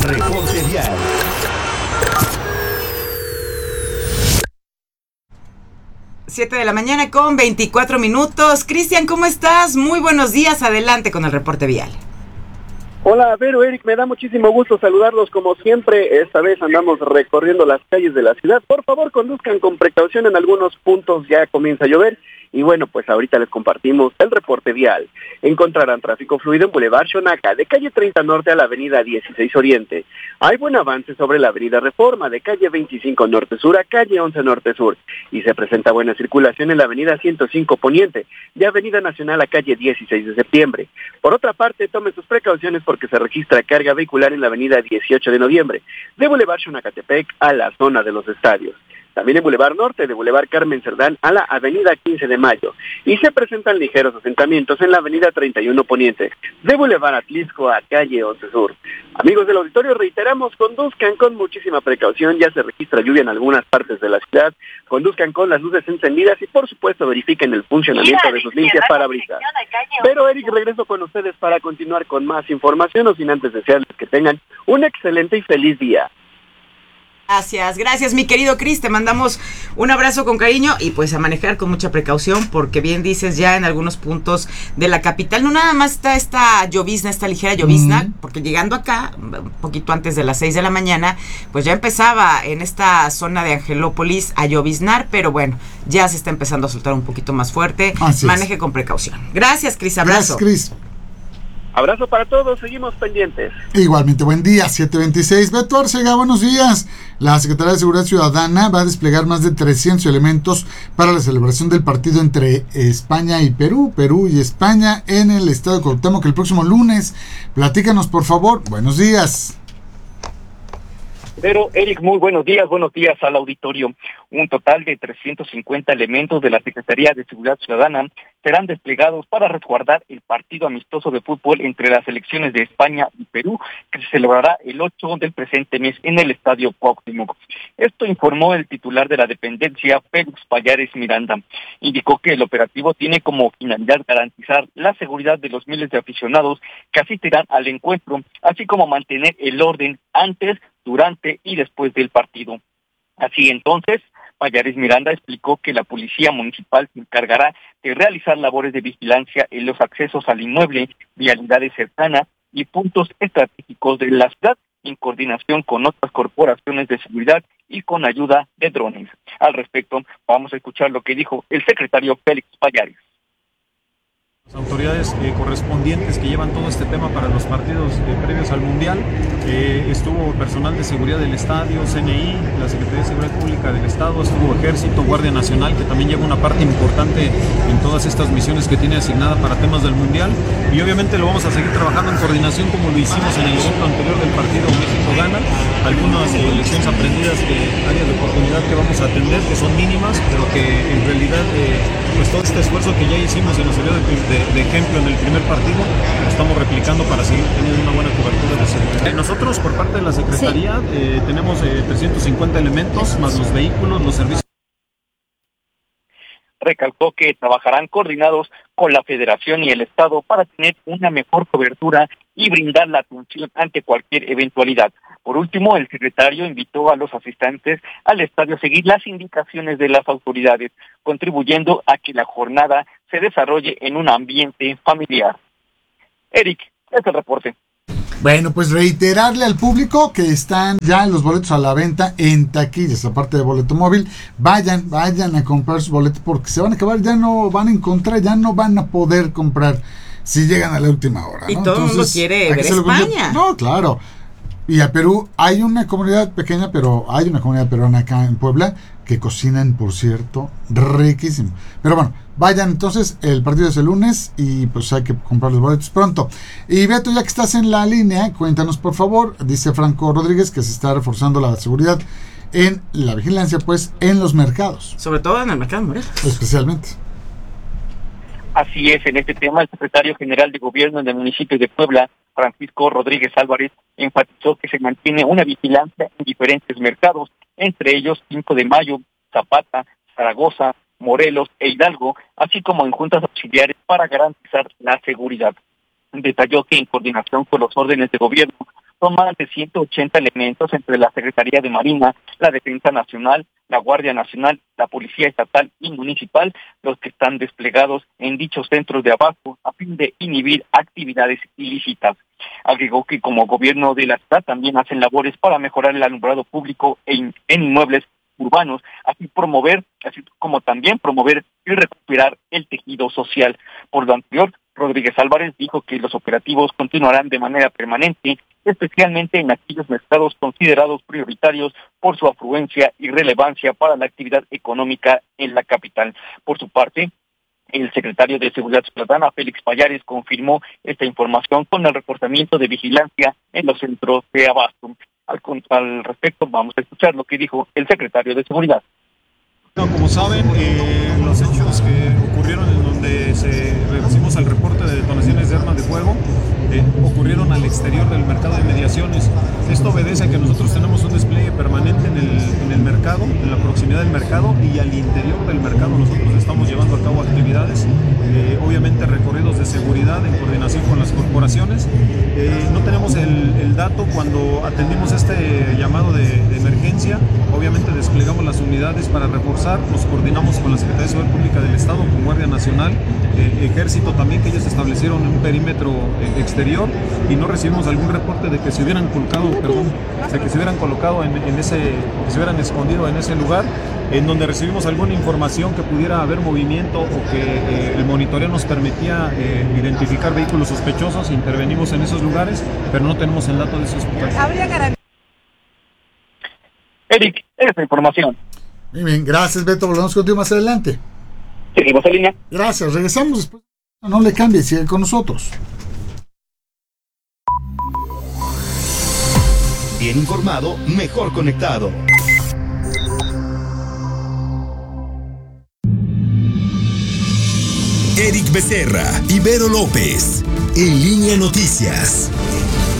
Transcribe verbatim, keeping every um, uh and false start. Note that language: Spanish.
Reporte Vial. Siete de la mañana con veinticuatro minutos. Cristian, ¿cómo estás? Muy buenos días. Adelante con el reporte vial. Hola, Vero, Eric, me da muchísimo gusto saludarlos como siempre. Esta vez andamos recorriendo las calles de la ciudad. Por favor, conduzcan con precaución, en algunos puntos ya comienza a llover. Y bueno, pues ahorita les compartimos el reporte vial. Encontrarán tráfico fluido en Boulevard Xonaca, de calle treinta Norte a la avenida dieciséis Oriente. Hay buen avance sobre la avenida Reforma, de calle veinticinco Norte Sur a calle once Norte Sur. Y se presenta buena circulación en la avenida ciento cinco Poniente, de avenida Nacional a calle dieciséis de septiembre. Por otra parte, tomen sus precauciones porque se registra carga vehicular en la avenida dieciocho de noviembre, de Boulevard Xonacatepec a la zona de los estadios. También en Boulevard Norte, de Boulevard Carmen Cerdán a la avenida quince de mayo. Y se presentan ligeros asentamientos en la avenida treinta y uno Poniente, de Boulevard Atlisco a calle once Sur. Amigos del auditorio, reiteramos, conduzcan con muchísima precaución, ya se registra lluvia en algunas partes de la ciudad, conduzcan con las luces encendidas y por supuesto verifiquen el funcionamiento de sus limpias parabrisas. Pero Eric, regreso con ustedes para continuar con más información, o sin antes desearles que tengan un excelente y feliz día. Gracias, gracias mi querido Cris, te mandamos un abrazo con cariño y pues a manejar con mucha precaución porque bien dices, ya en algunos puntos de la capital no nada más está esta llovizna, esta ligera llovizna, mm. porque llegando acá, un poquito antes de las seis de la mañana, pues ya empezaba en esta zona de Angelópolis a lloviznar, pero bueno, ya se está empezando a soltar un poquito más fuerte. Así Maneje es. Con precaución. Gracias Cris, abrazo. Gracias Cris. Abrazo para todos, seguimos pendientes. Igualmente, buen día, siete veintiséis. Beto Arcega, buenos días. La Secretaría de Seguridad Ciudadana va a desplegar más de trescientos elementos para la celebración del partido entre España y Perú, Perú y España en el estado de Cuauhtémoc el próximo lunes. Platícanos, por favor. Buenos días. Pero, Eric, muy buenos días, buenos días al auditorio. Un total de trescientos cincuenta elementos de la Secretaría de Seguridad Ciudadana serán desplegados para resguardar el partido amistoso de fútbol entre las selecciones de España y Perú, que se celebrará el ocho del presente mes en el Estadio Cuauhtémoc. Esto informó el titular de la dependencia, Félix Pallares Miranda. Indicó que el operativo tiene como finalidad garantizar la seguridad de los miles de aficionados que asistirán al encuentro, así como mantener el orden antes, durante y después del partido. Así entonces, Pallares Miranda explicó que la Policía Municipal se encargará de realizar labores de vigilancia en los accesos al inmueble, vialidades cercanas y puntos estratégicos de la ciudad, en coordinación con otras corporaciones de seguridad y con ayuda de drones. Al respecto, vamos a escuchar lo que dijo el secretario Félix Pallares. Las autoridades eh, correspondientes que llevan todo este tema para los partidos eh, previos al Mundial, eh, estuvo personal de seguridad del estadio, C N I, la Secretaría de Seguridad Pública del Estado, estuvo Ejército, Guardia Nacional, que también lleva una parte importante en todas estas misiones que tiene asignada para temas del Mundial, y obviamente lo vamos a seguir trabajando en coordinación como lo hicimos en el evento anterior del partido México-Gana, algunas eh, lecciones aprendidas, que áreas de oportunidad que vamos a atender, que son mínimas, pero que en realidad eh, pues todo este esfuerzo que ya hicimos y nos sirvió de, de De, de ejemplo en el primer partido, lo estamos replicando para seguir teniendo una buena cobertura de seguridad. Eh, nosotros, por parte de la Secretaría, sí. eh, tenemos eh, trescientos cincuenta elementos, más los vehículos, los servicios. Recalcó que trabajarán coordinados con la Federación y el Estado para tener una mejor cobertura y brindar la atención ante cualquier eventualidad. Por último, el secretario invitó a los asistentes al estadio a seguir las indicaciones de las autoridades, contribuyendo a que la jornada se desarrolle en un ambiente familiar. Eric, este es el reporte. Bueno, pues reiterarle al público que están ya los boletos a la venta en taquillas, aparte de boleto móvil. Vayan, vayan a comprar sus boletos porque se van a acabar, ya no van a encontrar, ya no van a poder comprar si llegan a la última hora, ¿no? Y todo el mundo quiere ver España. No, claro. Y a Perú hay una comunidad pequeña, pero hay una comunidad peruana acá en Puebla que cocinan, por cierto, riquísimo. Pero bueno, vayan entonces, el partido es el lunes y pues hay que comprar los boletos pronto. Y Beto, ya que estás en la línea, cuéntanos por favor, dice Franco Rodríguez que se está reforzando la seguridad en la vigilancia, pues, en los mercados. Sobre todo en el mercado de Morelos. Especialmente. Así es, en este tema el secretario general de Gobierno del municipio de Puebla, Francisco Rodríguez Álvarez, enfatizó que se mantiene una vigilancia en diferentes mercados, entre ellos cinco de mayo, Zapata, Zaragoza, Morelos e Hidalgo, así como en juntas auxiliares para garantizar la seguridad. Detalló que en coordinación con los órdenes de gobierno, Son más de ciento ochenta elementos entre la Secretaría de Marina, la Defensa Nacional, la Guardia Nacional, la Policía Estatal y Municipal, los que están desplegados en dichos centros de abasto a fin de inhibir actividades ilícitas. Agregó que como gobierno de la ciudad también hacen labores para mejorar el alumbrado público en, en inmuebles urbanos, así promover, así como también promover y recuperar el tejido social. Por lo anterior, Rodríguez Álvarez dijo que los operativos continuarán de manera permanente, especialmente en aquellos mercados considerados prioritarios por su afluencia y relevancia para la actividad económica en la capital. Por su parte, el secretario de Seguridad Ciudadana, Félix Pallares, confirmó esta información con el reforzamiento de vigilancia en los centros de abasto. Al, al respecto, vamos a escuchar lo que dijo el secretario de Seguridad. No, como saben, eh, los hechos que ocurrieron en donde se recibimos el reporte de detonaciones de armas de fuego eh, ocurrieron al exterior del mercado de mediaciones. Esto obedece a que nosotros tenemos un despliegue permanente en el, en el mercado, en la proximidad del mercado, y al interior del mercado nosotros estamos llevando a cabo actividades, eh, obviamente recorridos de seguridad en coordinación con las corporaciones. Eh, no tenemos el, el dato cuando atendimos este llamado de, de emergencia. Obviamente desplegamos las unidades para reforzar, nos coordinamos con la Secretaría de Seguridad Pública del Estado, con Guardia Nacional, eh, Ejército también, que ellos establecieron un perímetro eh, exterior, y no recibimos algún reporte de que se hubieran colocado, perdón, de que se hubieran colocado en, en ese, que se hubieran escondido en ese lugar. En donde recibimos alguna información que pudiera haber movimiento o que eh, el monitoreo nos permitía eh, identificar vehículos sospechosos, intervenimos en esos lugares, pero no tenemos el dato de esos hospitales. Eric, esa información. Muy bien, gracias, Beto. Volvemos contigo más adelante. Seguimos en línea. Gracias, regresamos después. No le cambie, sigue con nosotros. Bien informado, mejor conectado. Eric Becerra, Ibero López, En Línea Noticias.